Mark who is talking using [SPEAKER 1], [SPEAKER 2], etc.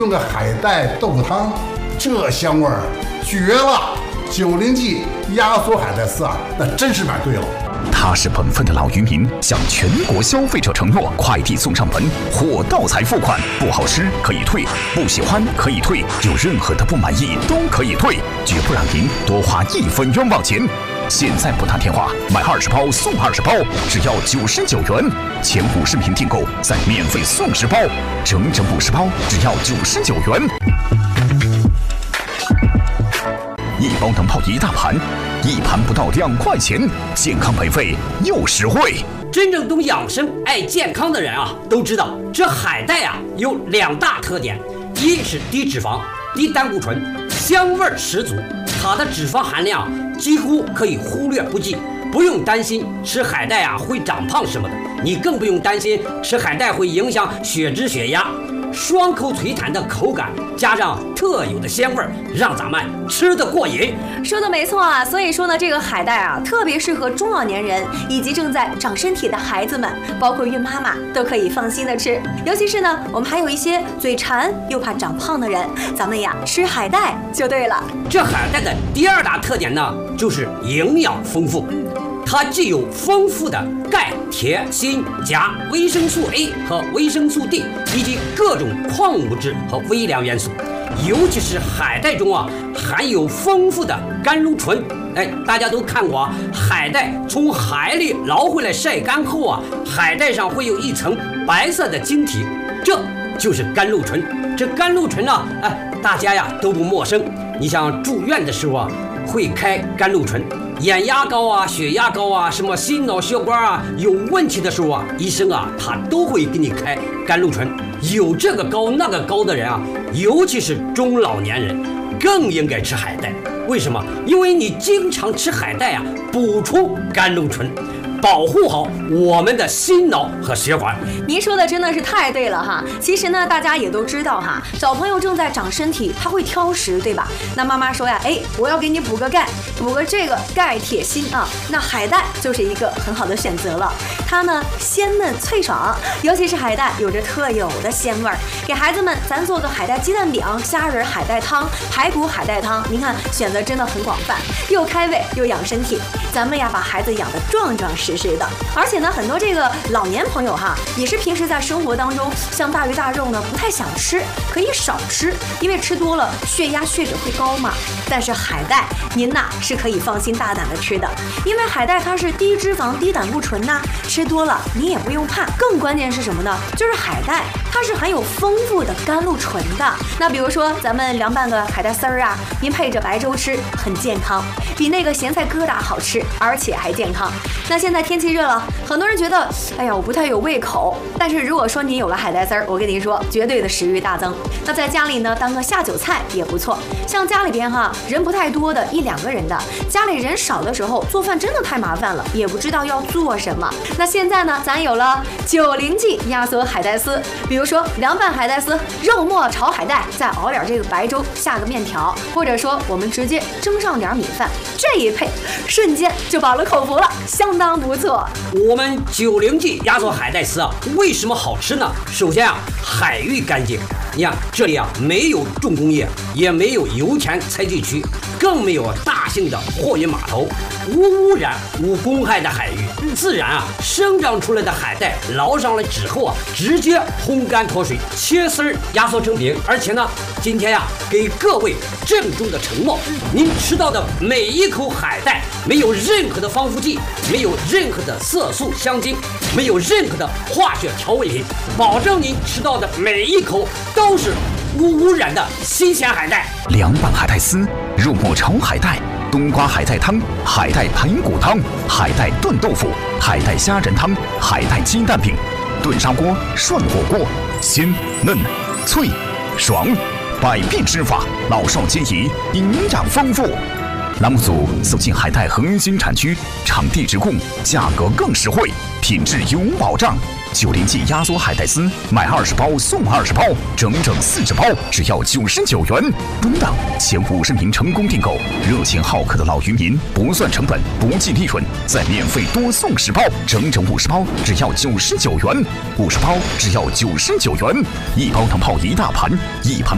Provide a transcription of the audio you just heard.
[SPEAKER 1] 用个海带豆腐汤，这香味儿绝了！90G 压缩海带丝啊，那真是买对了。
[SPEAKER 2] 踏实本分的老渔民向全国消费者承诺：快递送上门，货到才付款，不好吃可以退，不喜欢可以退，有任何的不满意都可以退，绝不让您多花1分冤枉钱。现在拨打电话，买20包送20包，只要99元。前50名订购再免费送10包，整50包只要99元。一包能泡1大盘，一盘不到2块钱，健康美味又实惠。
[SPEAKER 3] 真正懂养生、爱健康的人啊，都知道这海带啊有2大特点：一是低脂肪、低胆固醇，香味十足，它的脂肪含量几乎可以忽略不计，不用担心吃海带啊会长胖什么的，你更不用担心吃海带会影响血脂、血压。双口脆弹的口感，加上特有的鲜味，让咱们吃得过瘾。
[SPEAKER 4] 说的没错啊，所以说呢，这个海带啊，特别适合中老年人以及正在长身体的孩子们，包括孕妈妈都可以放心的吃。尤其是呢，我们还有一些嘴馋又怕长胖的人，咱们呀吃海带就对了。
[SPEAKER 3] 这海带的第2大特点呢，就是营养丰富。它既有丰富的钙、铁、锌、钾、维生素 A 和维生素 D 以及各种矿物质和微量元素，尤其是海带中啊含有丰富的甘露醇。大家都看过啊，海带从海里捞回来晒干后啊，海带上会有一层白色的晶体，这就是甘露醇。这甘露醇呢，大家呀都不陌生。你像住院的时候啊，会开甘露醇。眼压高啊、血压高啊、什么心脑血管啊有问题的时候啊，医生啊他都会给你开甘露醇。有这个高那个高的人啊，尤其是中老年人，更应该吃海带。为什么？因为你经常吃海带啊，补充甘露醇，保护好我们的心脑和血管。
[SPEAKER 4] 您说的真的是太对了哈！其实呢，大家也都知道哈，小朋友正在长身体，他会挑食，对吧？那妈妈说呀，我要给你补个钙，补个这个钙、铁、锌啊，那海带就是一个很好的选择了。它呢鲜嫩脆爽，尤其是海带有着特有的鲜味儿。给孩子们咱做个海带鸡蛋饼、虾仁海带汤、排骨海带汤，您看选择真的很广泛，又开胃又养身体。咱们呀把孩子养得壮壮实实的。而且呢，很多这个老年朋友哈，也是平时在生活当中像大鱼大肉呢不太想吃，可以少吃，因为吃多了血压血脂会高嘛。但是海带您呐是可以放心大胆的吃的，因为海带它是低脂肪低胆固醇呐，吃多了你也不用怕。更关键是什么呢？就是海带它是含有丰富的甘露醇的。那比如说咱们凉拌个海带丝儿啊，您配着白粥吃，很健康，比那个咸菜疙瘩好吃，而且还健康。那现在天气热了，很多人觉得我不太有胃口，但是如果说您有了海带丝儿，我跟您说绝对的食欲大增。那在家里呢当个下酒菜也不错，像家里边哈人不太多的1、2个人的，家里人少的时候做饭真的太麻烦了，也不知道要做什么。那现在呢咱有了90G 压缩海带丝，比如说凉拌海带丝、肉末炒海带，再熬点这个白粥，下个面条，或者说我们直接蒸上点米饭，这一配瞬间就饱了口福了，相当不错。
[SPEAKER 3] 我们90G 压缩海带丝啊，为什么好吃呢？首先啊，海域干净，你看这里啊没有重工业，也没有油田采集区，更没有大型的货运码头，无污染无公害的海域，自然啊生长出来的海带捞上来之后啊，直接烘干脱水，切丝压缩成饼。而且呢，今天呀给各位郑重的承诺，您吃到的每一口海带没有任何的防腐剂，没有任何的色素香精，没有任何的化学调味品，保证您吃到的每一口都是无污染的新鲜海带。
[SPEAKER 2] 凉拌海带丝、肉末炒海带、冬瓜海带汤、海带排骨汤、海带炖豆腐、海带虾仁汤、海带鸡蛋饼、炖砂锅、涮火锅，鲜嫩脆爽，百变吃法，老少皆宜，营养丰富。栏目组走进海带核心产区，场地直供，价格更实惠，品质有保障。90G 压缩海带丝，买20包送20包，整40包只要99元。中档前50名成功订购，热情好客的老渔民不算成本不计利润，再免费多送10包，整50包只要99元，50包只要99元，一包能泡1大盘，一盘